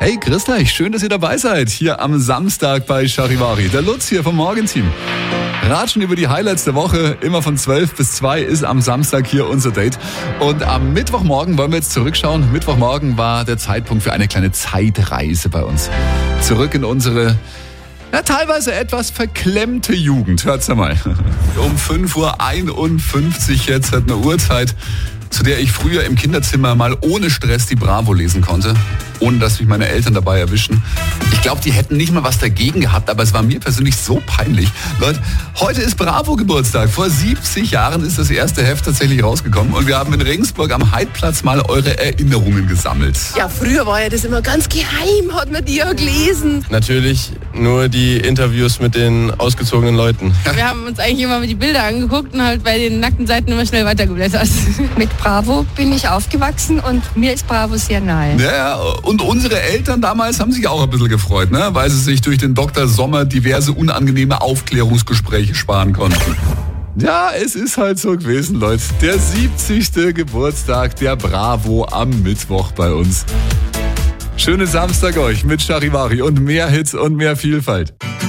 Hey, grüßt euch, schön, dass ihr dabei seid, hier am Samstag bei Charivari. Der Lutz hier vom Morgenteam. Ratschen über die Highlights der Woche, immer von 12 bis 2 ist am Samstag hier unser Date. Und am Mittwochmorgen wollen wir jetzt zurückschauen. Mittwochmorgen war der Zeitpunkt für eine kleine Zeitreise bei uns. Zurück in unsere teilweise etwas verklemmte Jugend. Hört's mal. Um 5.51 Uhr jetzt hat eine Uhrzeit, zu der ich früher im Kinderzimmer mal ohne Stress die Bravo lesen konnte, ohne dass mich meine Eltern dabei erwischen. Ich glaube, die hätten nicht mal was dagegen gehabt, aber es war mir persönlich so peinlich. Leute, heute ist Bravo-Geburtstag. Vor 70 Jahren ist das erste Heft tatsächlich rausgekommen und wir haben in Regensburg am Heidplatz mal eure Erinnerungen gesammelt. Ja, früher war ja das immer ganz geheim, hat man die ja gelesen. Natürlich nur die Interviews mit den ausgezogenen Leuten. Wir haben uns eigentlich immer die Bilder angeguckt und halt bei den nackten Seiten immer schnell weitergeblättert. Mit Bravo bin ich aufgewachsen und mir ist Bravo sehr nahe. Ja, und unsere Eltern damals haben sich auch ein bisschen gefreut, ne? Weil sie sich durch den Dr. Sommer diverse unangenehme Aufklärungsgespräche sparen konnten. Ja, es ist halt so gewesen, Leute. Der 70. Geburtstag der Bravo am Mittwoch bei uns. Schönen Samstag euch mit Charivari und mehr Hits und mehr Vielfalt.